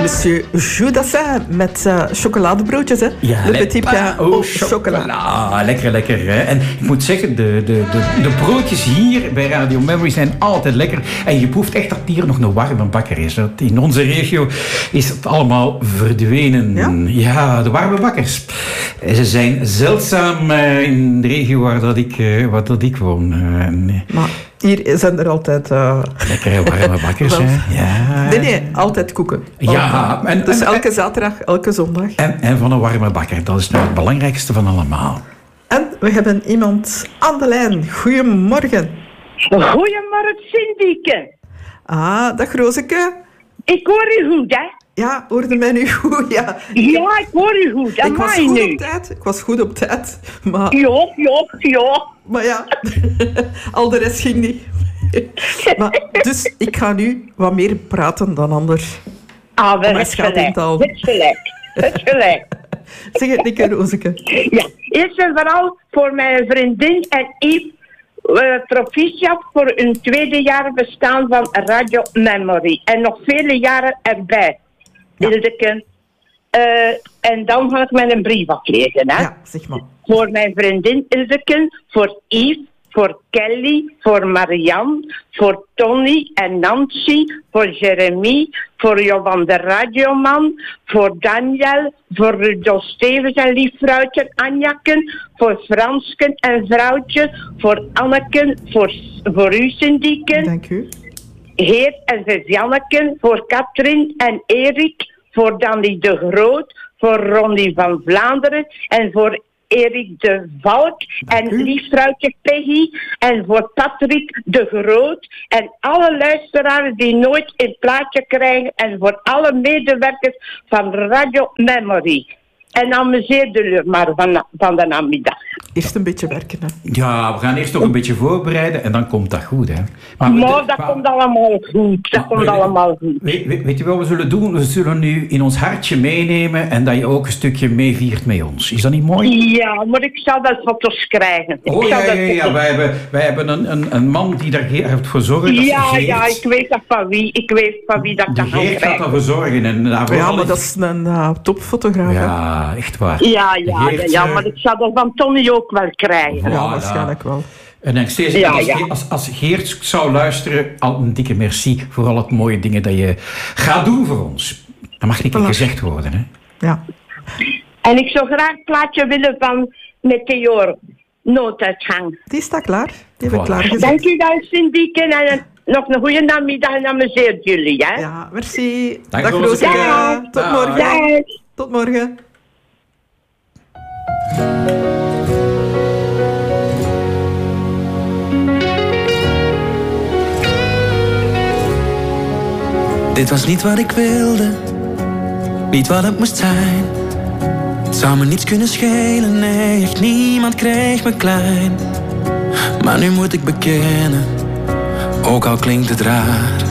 Monsieur Judassin met chocoladebroodjes, hè? Ja, Le petit pain au chocolat. Lekker, hè? En ik moet zeggen, de broodjes hier bij Radio Memory zijn altijd lekker. En je proeft echt dat hier nog een warme bakker is. In onze regio is het allemaal verdwenen. Ja, de warme bakkers. Ze zijn zeldzaam in de regio waar dat ik woon. Maar hier zijn er altijd... Lekkere warme bakkers, hè? Ja. Nee, altijd koeken. Ja. Dus elke zaterdag, elke zondag. En van een warme bakker. Dat is nou het belangrijkste van allemaal. En we hebben iemand aan de lijn. Goedemorgen. Goedemorgen, Cindyke. Dag Rozeke. Ik hoor u goed, hè? Ja, hoorde mij nu goed? Ja, ik hoor u goed. Ik was goed op tijd. Maar... Ja. Maar ja, al de rest ging niet. Dus ik ga nu wat meer praten dan anders. Wel, het gelijk. Zeg het, Nikke Rozeke. Ja, eerst en vooral voor mijn vriendin en Yves proficiat voor hun tweede jaar bestaan van Radio Memory. En nog vele jaren erbij. Hildeke. En dan ga ik met een brief afleggen, hè? Ja, zeg maar. Voor mijn vriendin Hildeke, voor Yves, voor Kelly, voor Marianne, voor Tony en Nancy, voor Jeremy, voor Johan de Radioman, voor Daniel, voor Rudolf Stevens en lief vrouwtje Anjakken, voor Fransken en vrouwtje, voor Anneken, voor u Syndiken. Dank u. Heer en Vivianneken, voor Katrien en Erik, voor Danny de Groot, voor Ronnie van Vlaanderen en voor Erik de Valk en liefvrouwtje Peggy en voor Patrick de Groot en alle luisteraars die nooit een plaatje krijgen en voor alle medewerkers van Radio Memory. En amuseer de maar van de namiddag. Eerst een beetje werken, hè? Ja, we gaan eerst nog een beetje voorbereiden en dan komt dat goed, hè? Maar dat komt allemaal goed. Weet je wat we zullen doen? We zullen nu in ons hartje meenemen en dat je ook een stukje meeviert met ons. Is dat niet mooi? Ja, maar ik zal dat foto's krijgen. Ja. Wij hebben een man die daar voor zorgt. Ja, ik weet dat van wie. Ik weet van wie dat kan krijgen. Geert gaat daarvoor zorgen. Maar dat is een topfotograaf. Ja, echt waar. Ja, maar ik zal dat van Tony ook wel krijgen. Ja, waarschijnlijk wel. En als Geert zou luisteren, al een dikke merci voor al het mooie dingen dat je gaat doen voor ons. Dat mag niet gezegd worden, hè? Ja. En ik zou graag een plaatje willen van Meteor, Nooduitgang. Die staat klaar. Die hebben we klaargezet. Dank u wel, Syndieke. En nog een goede namiddag en amuseert jullie, hè? Ja, merci. Dag Rozeke. Tot morgen. Dag. Tot morgen. Dit was niet wat ik wilde, niet wat het moest zijn. Het zou me niets kunnen schelen, nee, echt niemand kreeg me klein. Maar nu moet ik bekennen, ook al klinkt het raar,